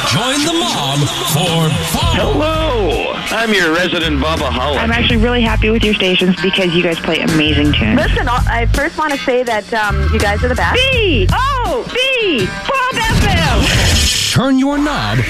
Join the mob for fun. Hello, I'm your resident Bubba Holic. I'm actually really happy with your stations because you guys play amazing tunes. Listen, I first want to say that you guys are the best. B-O-B, Bob FM. Turn your knob